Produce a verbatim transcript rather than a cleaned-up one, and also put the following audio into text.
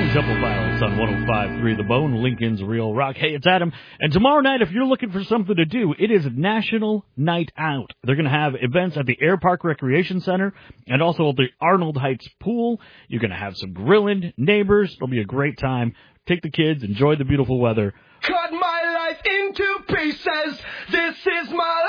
Stone Temple Pilots on one oh five point three The Bone, Lincoln's Real Rock. Hey, it's Adam. And tomorrow night, if you're looking for something to do, it is National Night Out. They're going to have events at the Air Park Recreation Center and also at the Arnold Heights Pool. You're going to have some grilling, neighbors. It'll be a great time. Take the kids, enjoy the beautiful weather. Cut my life into pieces. This is my